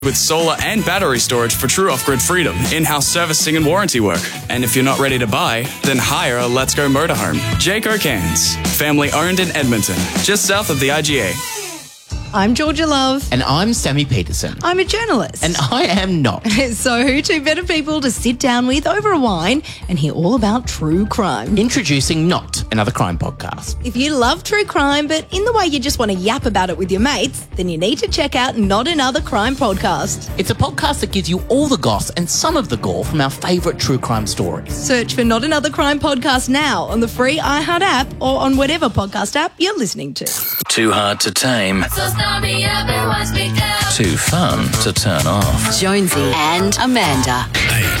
with solar and battery storage for true off-grid freedom, in-house servicing and warranty work. And if you're not ready to buy, then hire a Let's Go motorhome. Jayco Cairns, family owned in Edmonton, just south of the IGA. I'm Georgia Love. And I'm Sammy Peterson. I'm a journalist. And I am not. So who two better people to sit down with over a wine and hear all about true crime? Introducing Not Another Crime Podcast. If you love true crime, but in the way you just want to yap about it with your mates, then you need to check out Not Another Crime Podcast. It's a podcast that gives you all the goss and some of the gore from our favourite true crime stories. Search for Not Another Crime Podcast now on the free iHeart app or on whatever podcast app you're listening to. Too hard to tame. Too fun to turn off. Jonesy and Amanda.